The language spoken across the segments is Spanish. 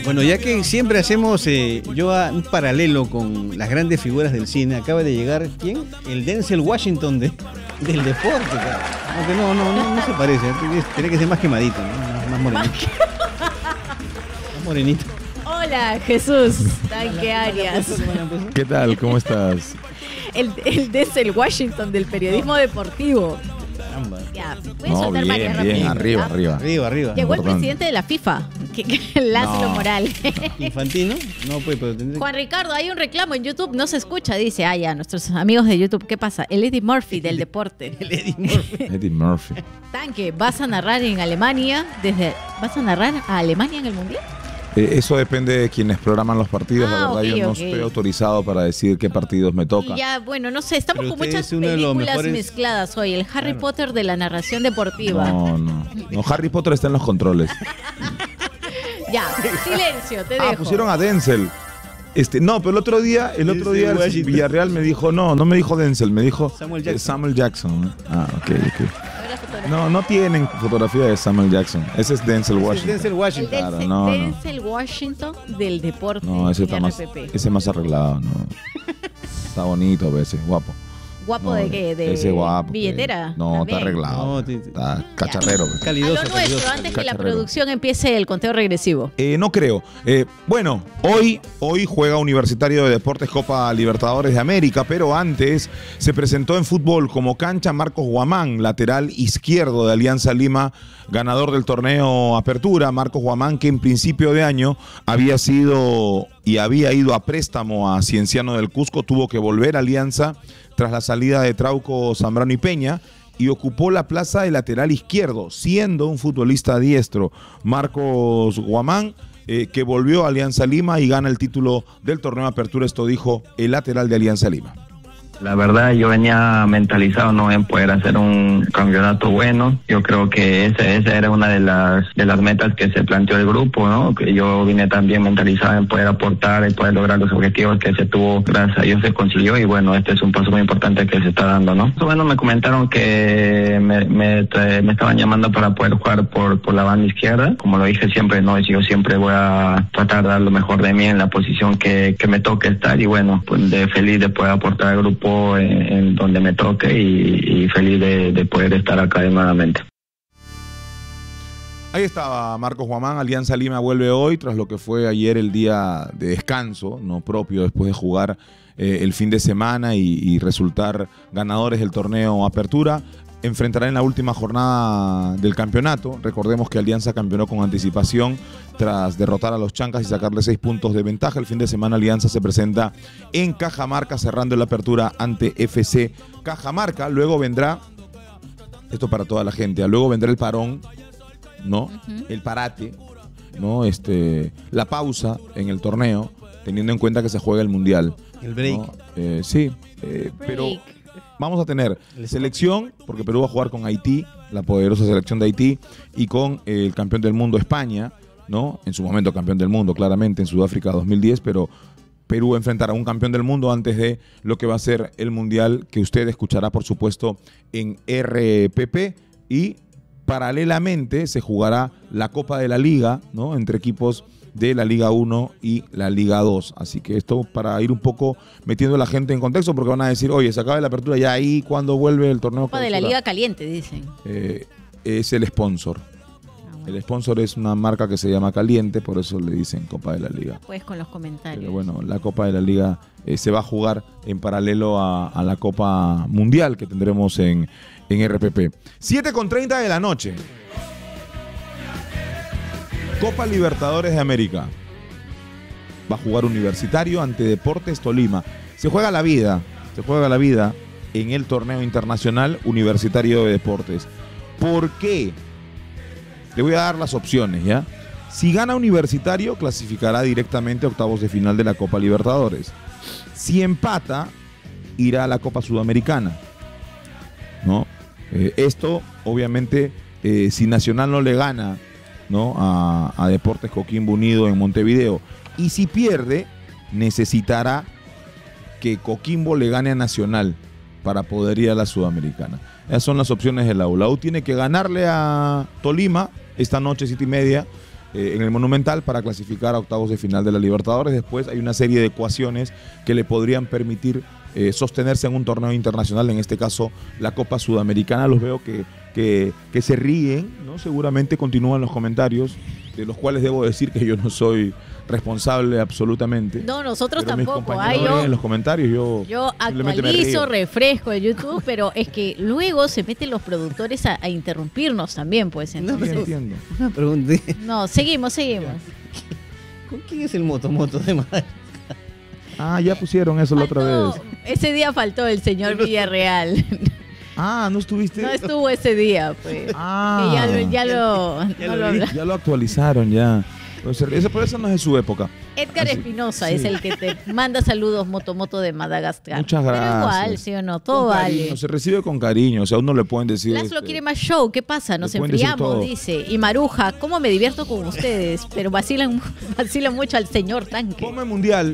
Bueno, ya que siempre hacemos un paralelo con las grandes figuras del cine, acaba de llegar, ¿quién? El Denzel Washington del deporte, cara. Aunque no se parece, tiene que ser más quemadito, ¿no? Más morenito. Más morenito. Hola, Jesús Tanque Arias. ¿Qué tal? ¿Cómo estás? El Denzel Washington del periodismo deportivo. Caramba. Ya, voy a soltar varias bien, rapiditas. arriba. Llegó el presidente de la FIFA, Lázaro Moral. ¿Infantino? No, pues, pero tendré... Juan Ricardo, hay un reclamo en YouTube, no se escucha, dice, ya, nuestros amigos de YouTube, ¿qué pasa? El Eddie Murphy del deporte. El Eddie Murphy. Eddie Murphy. Tanque, ¿vas a narrar en Alemania? ¿Vas a narrar a Alemania en el Mundial? Eso depende de quienes programan los partidos. La verdad, ok, yo no estoy autorizado para decir qué partidos me toca. Y ya, bueno, no sé, estamos Pero con usted muchas es uno de los películas mejores- mezcladas hoy. El Harry Claro. Potter de la narración deportiva. No, Harry Potter está en los controles. Ya, silencio, te dejo. Pusieron a Denzel. No, pero el otro día el Washington. Villarreal me dijo, no me dijo Denzel, me dijo Samuel Jackson. Samuel Jackson. Ok. A ver la fotografía. No tienen fotografía de Samuel Jackson. Ese es Denzel Ese es Washington. Denzel El Washington. Claro, Denzel, no. Denzel Washington del deporte. No, ese en está más, RPP. ese más arreglado, no. Está bonito a veces, guapo. ¿Guapo No, de qué? ¿De ese guapo. billetera? No, También. está arreglado. No, Está cacharrero. A Calidoso, lo nuestro, calidoso. antes que la Cacharrero. producción empiece el conteo regresivo. No creo. Bueno, hoy juega Universitario de Deportes Copa Libertadores de América, pero antes se presentó en fútbol como cancha Marcos Guamán, lateral izquierdo de Alianza Lima, ganador del torneo Apertura. Marcos Guamán, que en principio de año había ido a préstamo a Cienciano del Cusco, tuvo que volver a Alianza tras la salida de Trauco, Zambrano y Peña, y ocupó la plaza de lateral izquierdo, siendo un futbolista diestro. Marcos Guamán, que volvió a Alianza Lima y gana el título del torneo Apertura. Esto dijo el lateral de Alianza Lima. La verdad, yo venía mentalizado, ¿no?, en poder hacer un campeonato bueno. Yo creo que esa era una de las metas que se planteó el grupo, ¿no? Que yo vine también mentalizado en poder aportar y poder lograr los objetivos que se tuvo. Gracias a Dios se consiguió y bueno, este es un paso muy importante que se está dando, ¿no? Bueno, me comentaron que me estaban llamando para poder jugar por la banda izquierda. Como lo dije siempre, ¿no?, yo siempre voy a tratar de dar lo mejor de mí en la posición que me toque estar y bueno, pues feliz de poder aportar al grupo en donde me toque y feliz de poder estar acá nuevamente. Ahí estaba Marcos Guamán. Alianza Lima vuelve hoy tras lo que fue ayer el día de descanso, no propio, después de jugar el fin de semana y resultar ganadores del torneo Apertura. Enfrentará en la última jornada del campeonato. Recordemos que Alianza campeonó con anticipación tras derrotar a los Chancas y sacarle 6 puntos de ventaja. El fin de semana Alianza se presenta en Cajamarca cerrando la apertura ante FC Cajamarca. Luego vendrá, esto para toda la gente, luego vendrá el parón, ¿no? El parate, ¿no? La pausa en el torneo, teniendo en cuenta que se juega el Mundial. El break. ¿No? Sí, pero vamos a tener selección, porque Perú va a jugar con Haití, la poderosa selección de Haití, y con el campeón del mundo España, ¿no? En su momento campeón del mundo, claramente, en Sudáfrica 2010, pero Perú enfrentará a un campeón del mundo antes de lo que va a ser el Mundial, que usted escuchará, por supuesto, en RPP, y paralelamente se jugará la Copa de la Liga, ¿no?, entre equipos de la Liga 1 y la Liga 2. Así que esto para ir un poco metiendo a la gente en contexto, porque van a decir, oye, se acaba la apertura ya ahí, ¿cuándo vuelve el torneo? Copa de la Liga Caliente, dicen. Es el sponsor. El sponsor es una marca que se llama Caliente, por eso le dicen Copa de la Liga. Pues con los comentarios. Pero bueno, la Copa de la Liga se va a jugar en paralelo a la Copa Mundial que tendremos en RPP. 7:30 de la noche. Copa Libertadores de América. Va a jugar Universitario ante Deportes Tolima. Se juega la vida en el torneo internacional Universitario de Deportes. ¿Por qué? Le voy a dar las opciones, ¿ya? Si gana Universitario, clasificará directamente a octavos de final de la Copa Libertadores. Si empata, irá a la Copa Sudamericana, ¿no? Esto, obviamente, si Nacional no le gana, ¿no?, a Deportes Coquimbo Unido en Montevideo, y si pierde, necesitará que Coquimbo le gane a Nacional para poder ir a la Sudamericana. Esas son las opciones de la U. La U tiene que ganarle a Tolima esta noche, 7:30, en el Monumental para clasificar a octavos de final de la Libertadores. Después hay una serie de ecuaciones que le podrían permitir sostenerse en un torneo internacional, en este caso la Copa Sudamericana. Los veo que se ríen, ¿no? Seguramente continúan los comentarios, de los cuales debo decir que yo no soy responsable absolutamente. No, nosotros pero tampoco. Mis compañeros en los comentarios yo actualizo, refresco el YouTube, pero es que luego se meten los productores a interrumpirnos también, pues. Entonces, no entiendo. Una pregunta. No, seguimos. ¿Con quién es el moto de Madagascar? Ah, ya pusieron eso la otra vez. Ese día faltó el señor Villarreal. Ah, ¿no estuviste? No estuvo ese día, pues. Ah. Que ya lo actualizaron, ya. Por eso no es de su época. Edgar Espinosa sí. es el que te manda saludos Moto de Madagascar. Muchas gracias. Pero igual, ¿sí o no? Todo vale. Se recibe con cariño, o sea, a uno le pueden decir... Laszlo quiere más show, ¿qué pasa? Nos le pueden decir enfriamos, todo. dice. Y Maruja, ¿cómo me divierto con ustedes? Pero vacilan mucho al señor Tanque. Come mundial.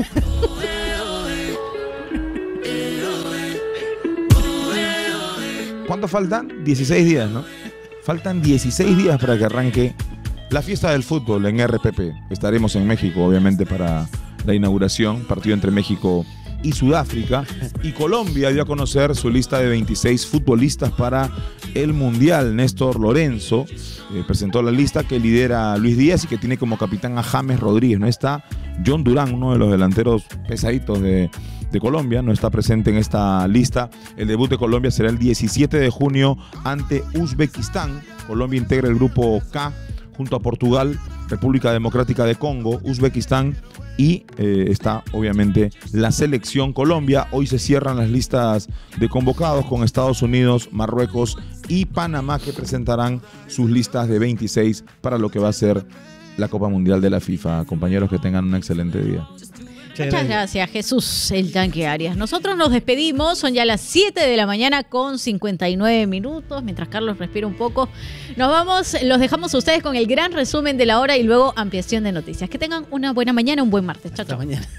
¿Cuánto faltan? 16 días, ¿no? Faltan 16 días para que arranque la fiesta del fútbol en RPP. Estaremos en México, obviamente, para la inauguración, partido entre México y Sudáfrica. Y Colombia dio a conocer su lista de 26 futbolistas para el Mundial. Néstor Lorenzo presentó la lista que lidera Luis Díaz y que tiene como capitán a James Rodríguez. No está John Durán, uno de los delanteros pesaditos de Colombia, no está presente en esta lista. El debut de Colombia será el 17 de junio ante Uzbekistán. Colombia integra el grupo K junto a Portugal, República Democrática de Congo, Uzbekistán y está obviamente la selección Colombia. Hoy se cierran las listas de convocados con Estados Unidos, Marruecos y Panamá, que presentarán sus listas de 26 para lo que va a ser la Copa Mundial de la FIFA. Compañeros, que tengan un excelente día. Muchas gracias, Jesús el Tanque Arias. Nosotros nos despedimos, son ya las 7 de la mañana con 59 minutos. Mientras Carlos respira un poco, nos vamos, los dejamos a ustedes con el gran resumen de la hora y luego ampliación de noticias. Que tengan una buena mañana, un buen martes. Chao, chao. Hasta mañana.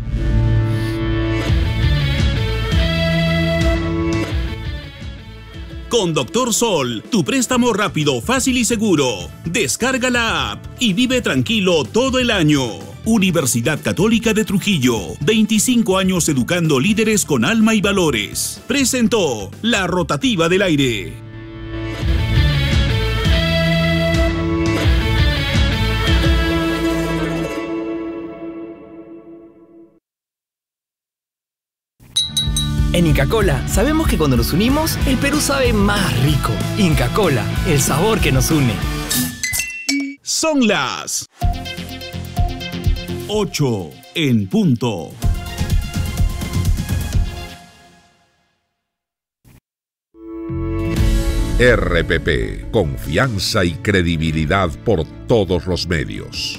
Con Doctor Sol, tu préstamo rápido, fácil y seguro. Descarga la app y vive tranquilo todo el año. Universidad Católica de Trujillo, 25 años educando líderes con alma y valores. Presentó La Rotativa del Aire. En Inca Kola sabemos que cuando nos unimos, el Perú sabe más rico. Inca Kola, el sabor que nos une. Son las 8 en punto. RPP, confianza y credibilidad por todos los medios.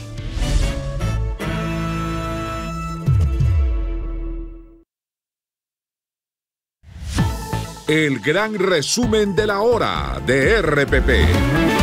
El gran resumen de la hora de RPP.